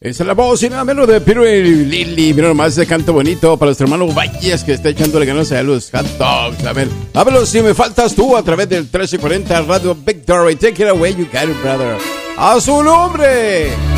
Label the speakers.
Speaker 1: Esa es la voz y nada menos de Piro y Lili. Mira nomás ese canto bonito para nuestro hermano Valles que está echándole ganas a los hot dogs. A ver, háblalo si me faltas tú a través del 1340 Radio Victory. Take it away, you got it, brother. ¡A su nombre!